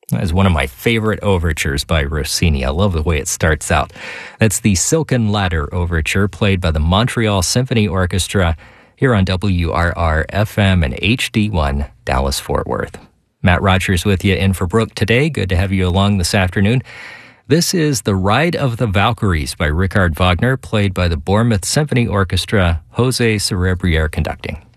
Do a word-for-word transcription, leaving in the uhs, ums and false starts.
That's one of my favorite overtures by Rossini. I love the way it starts out. That's the Silken Ladder Overture, played by the Montreal Symphony Orchestra here on W R R F M and H D one, Dallas-Fort Worth. Matt Rogers with you in for Brooke today. Good to have you along this afternoon. This is The Ride of the Valkyries by Richard Wagner, played by the Bournemouth Symphony Orchestra, Jose Cerebriere conducting.